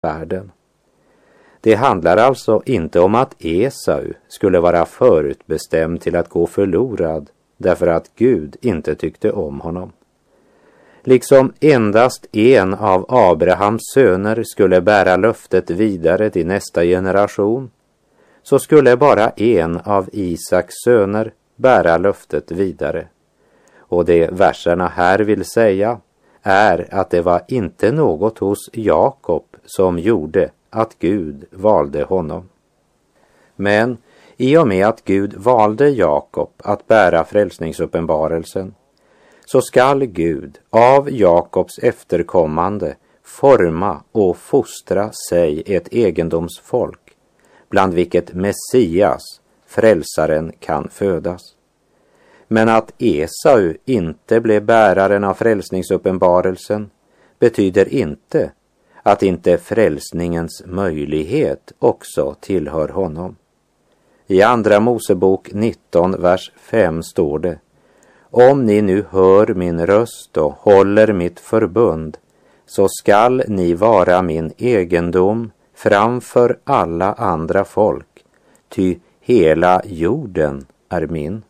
världen. Det handlar alltså inte om att Esau skulle vara förutbestämd till att gå förlorad därför att Gud inte tyckte om honom. Liksom endast en av Abrahams söner skulle bära löftet vidare till nästa generation, så skulle bara en av Isaks söner bära löftet vidare. Och det verserna här vill säga är att det var inte något hos Jakob som gjorde att Gud valde honom. Men i och med att Gud valde Jakob att bära frälsningsuppenbarelsen, så skall Gud av Jakobs efterkommande forma och fostra sig ett egendomsfolk, bland vilket Messias, frälsaren, kan födas. Men att Esau inte blev bäraren av frälsningsuppenbarelsen betyder inte att inte frälsningens möjlighet också tillhör honom. I andra Mosebok 19, vers 5 står det: Om ni nu hör min röst och håller mitt förbund, så skall ni vara min egendom framför alla andra folk, ty hela jorden är min.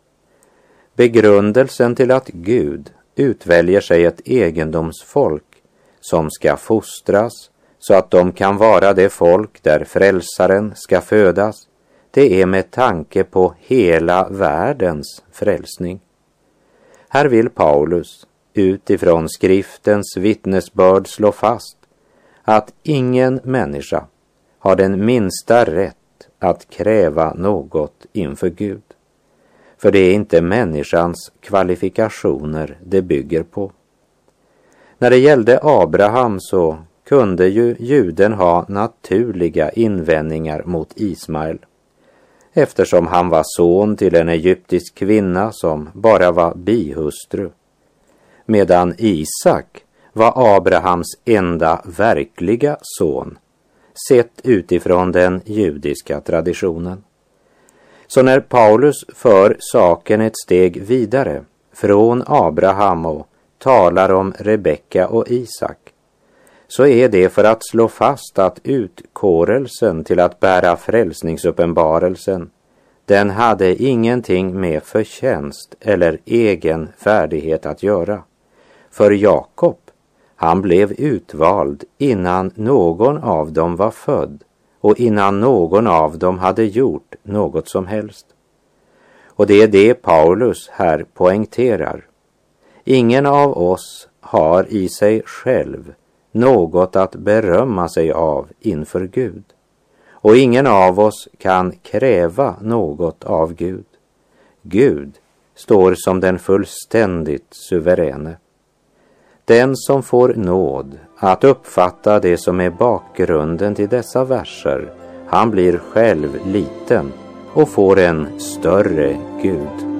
Begrundelsen till att Gud utväljer sig ett egendomsfolk som ska fostras så att de kan vara det folk där frälsaren ska födas, det är med tanke på hela världens frälsning. Här vill Paulus utifrån skriftens vittnesbörd slå fast att ingen människa har den minsta rätt att kräva något inför Gud. För det är inte människans kvalifikationer det bygger på. När det gällde Abraham så kunde ju juden ha naturliga invändningar mot Ismael, eftersom han var son till en egyptisk kvinna som bara var bihustru, medan Isak var Abrahams enda verkliga son, sett utifrån den judiska traditionen. Så när Paulus för saken ett steg vidare från Abraham och talar om Rebecka och Isak, så är det för att slå fast att utkårelsen till att bära frälsningsuppenbarelsen, den hade ingenting med förtjänst eller egen färdighet att göra. För Jakob, han blev utvald innan någon av dem var född och innan någon av dem hade gjort något som helst. Och det är det Paulus här poängterar. Ingen av oss har i sig själv något att berömma sig av inför Gud. Och ingen av oss kan kräva något av Gud. Gud står som den fullständigt suveräne. Den som får nåd att uppfatta det som är bakgrunden till dessa verser, han blir själv liten och får en större Gud.